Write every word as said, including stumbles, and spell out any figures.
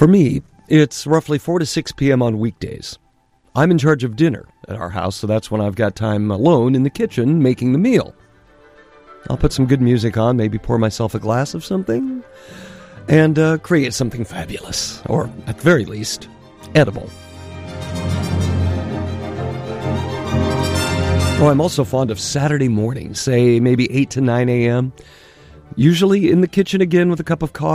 For me, it's roughly four to six p.m. on weekdays. I'm in charge of dinner at our house, so that's when I've got time alone in the kitchen making the meal. I'll put some good music on, maybe pour myself a glass of something, and uh, create something fabulous, or at the very least, edible. Oh, I'm also fond of Saturday mornings, say maybe eight to nine a.m., usually in the kitchen again with a cup of coffee.